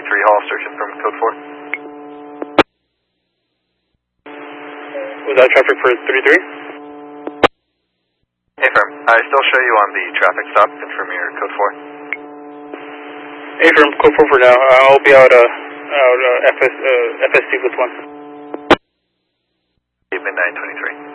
Hall, searching from code 4. Was that traffic for 33? Affirm. I still show you on the traffic stop, confirm your code 4. Affirm, code 4 for now. I'll be out FSC with 1. Midnight 23.